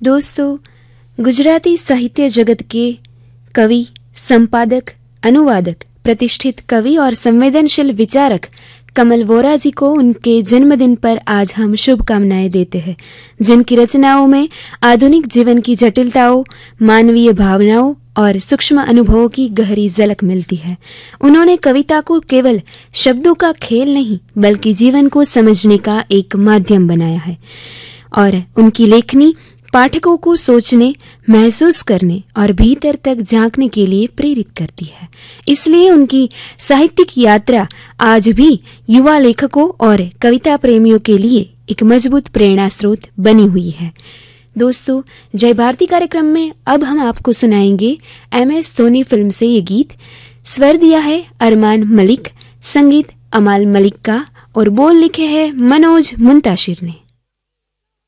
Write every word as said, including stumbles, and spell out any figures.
दोस्तों, गुजराती साहित्य जगत के कवि, संपादक, अनुवादक, प्रतिष्ठित कवि और संवेदनशील विचारक कमल वोरा जी को उनके जन्मदिन पर आज हम शुभकामनाएं देते हैं, जिनकी रचनाओं में आधुनिक जीवन की जटिलताओं, मानवीय भावनाओं और सूक्ष्म अनुभवों की गहरी झलक मिलती है। उन्होंने कविता को केवल शब्दों का खेल नहीं, बल्कि जीवन को समझने का एक माध्यम बनाया है और उनकी लेखनी पाठकों को सोचने, महसूस करने और भीतर तक झांकने के लिए प्रेरित करती है। इसलिए उनकी साहित्यिक यात्रा आज भी युवा लेखकों और कविता प्रेमियों के लिए एक मजबूत प्रेरणा स्रोत बनी हुई है। दोस्तों, जय भारती कार्यक्रम में अब हम आपको सुनाएंगे एम एस धोनी फिल्म से ये गीत। स्वर दिया है अरमान मलिक, संगीत अमाल मलिक का और बोल लिखे हैं मनोज मुंताशिर ने।